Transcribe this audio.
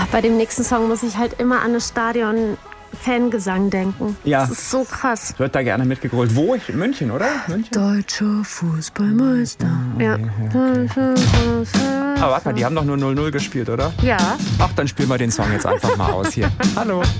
Bei dem nächsten Song muss ich halt immer an das Stadion-Fangesang denken. Ja. Das ist so krass. Wird da gerne mitgegrölt. Wo? In München, oder? München? Deutscher Fußballmeister. Ja. Aber warte mal, die haben doch nur 0-0 gespielt, oder? Ja. Ach, dann spielen wir den Song jetzt einfach mal aus hier. Hallo.